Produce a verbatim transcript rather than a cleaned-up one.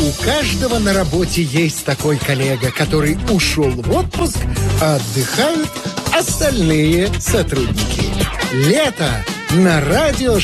У каждого на работе есть такой коллега, который ушел в отпуск, а отдыхают остальные сотрудники. Лето на радио